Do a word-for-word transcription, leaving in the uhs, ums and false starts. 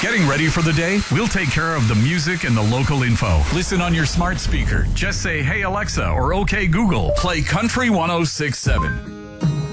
Getting ready for the day? We'll take care of the music and the local info. Listen on your smart speaker. Just say, "Hey Alexa," or "Okay Google, play Country one oh six point seven."